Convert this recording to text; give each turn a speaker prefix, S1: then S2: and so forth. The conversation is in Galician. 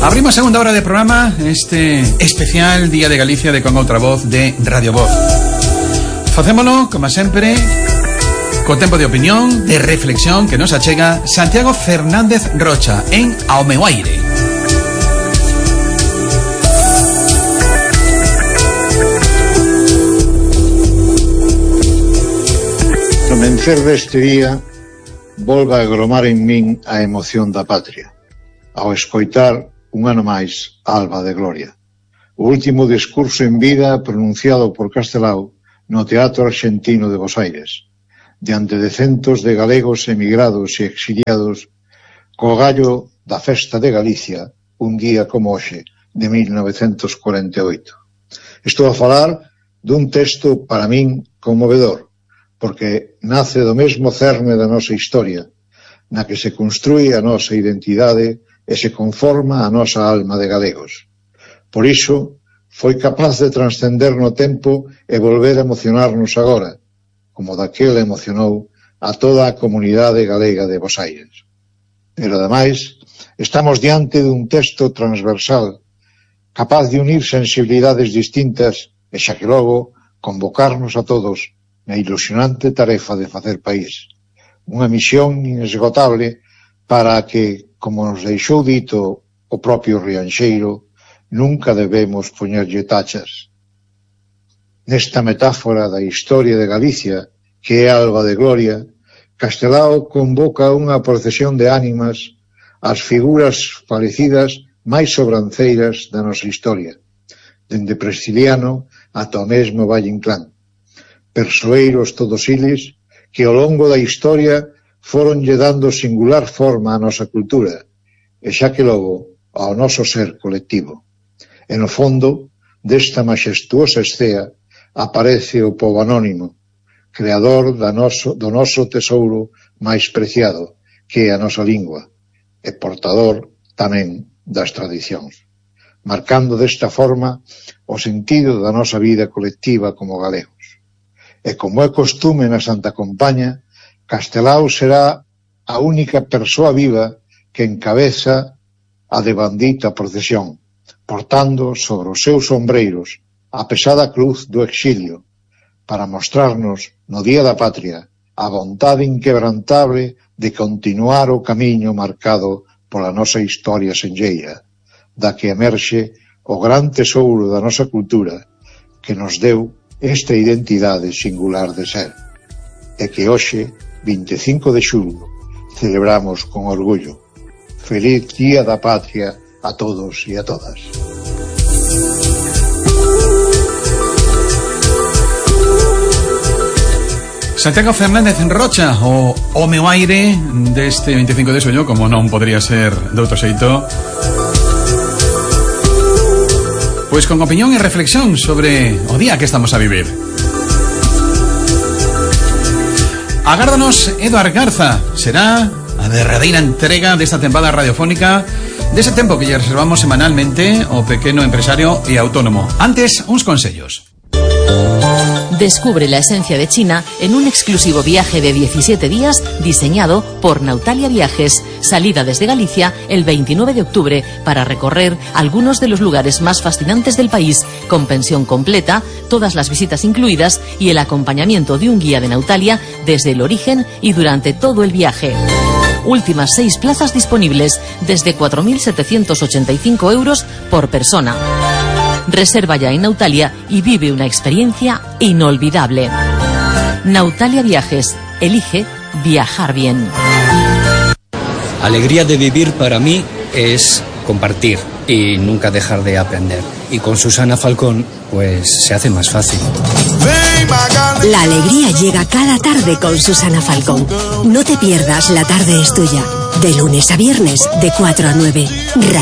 S1: Abrimos segunda hora de programa, este especial Día de Galicia de Con Outra Voz de Radio Voz. Facémolo, como sempre, co tempo de opinión, de reflexión que nos achega Santiago Fernández Rocha en Ao meu aire.
S2: No mencer deste día volve a agromar en min a emoción da patria, ao escoitar un ano máis Alba de Gloria, o último discurso en vida pronunciado por Castelao no Teatro Arxentino de Bos Aires, diante de centos de galegos emigrados e exiliados, co gallo da Festa de Galicia, un día como hoxe, de 1948. Estou a falar dun texto para min conmovedor, porque nace do mesmo cerne da nosa historia, na que se construí a nosa identidade e se conforma a nosa alma de galegos. Por iso, foi capaz de transcender no tempo e volver a emocionarnos agora, como daquela emocionou a toda a comunidade galega de Bos Aires. Pero, ademais, estamos diante dun texto transversal, capaz de unir sensibilidades distintas e, xa que logo, convocarnos a todos na ilusionante tarefa de facer país. Unha misión inesgotable para que, como nos deixou dito o propio Rianxeiro, nunca debemos poñerlle tachas. Nesta metáfora da historia de Galicia, que é Alba de Gloria, Castelao convoca unha procesión de ánimas ás figuras falecidas máis sobranceiras da nosa historia, dende Prestiliano ata o mesmo Valle Inclán. Persoeiros todos eles que ao longo da historia foronlle dando singular forma á nosa cultura e xa que logo ao noso ser colectivo. E no fondo desta maxestuosa escea aparece o pobo anónimo, creador do noso tesouro máis preciado, que é a nosa lingua, e portador tamén das tradicións, marcando desta forma o sentido da nosa vida colectiva como galegos. E como é costume na Santa Compaña, Castelao será a única persoa viva que encabeza a devandita procesión, portando sobre os seus sombreiros a pesada cruz do exilio, para mostrarnos, no Día da Patria, a vontade inquebrantable de continuar o camiño marcado pola nosa historia senlleira, da que emerxe o gran tesouro da nosa cultura, que nos deu esta identidade singular de ser, e que hoxe, 25 de xullo, celebramos con orgullo. Feliz Día da Patria a todos e a todas.
S1: Santiago Fernández Rocha, o meu aire deste 25 de xullo, como non podría ser de outro xeito, pois con opinión e reflexión sobre o día que estamos a vivir. Agárdanos Eduard Garza, será a derradeira entrega desta tempada radiofónica dese tempo que lle reservamos semanalmente ao pequeno empresario e autónomo. Antes, uns consellos.
S3: Descubre la esencia de China en un exclusivo viaje de 17 días diseñado por Nautalia Viajes. Salida desde Galicia el 29 de octubre para recorrer algunos de los lugares más fascinantes del país, con pensión completa, todas las visitas incluidas y el acompañamiento de un guía de Nautalia desde el origen y durante todo el viaje. Últimas 6 plazas disponibles desde 4.785 euros por persona. Reserva ya en Nautalia y vive una experiencia inolvidable. Nautalia Viajes. Elige viajar bien.
S4: Alegría de vivir para mí es compartir y nunca dejar de aprender. Y con Susana Falcón, pues se hace más fácil.
S5: La alegría llega cada tarde con Susana Falcón. No te pierdas La Tarde es Tuya. De lunes a viernes, de 4 a 9.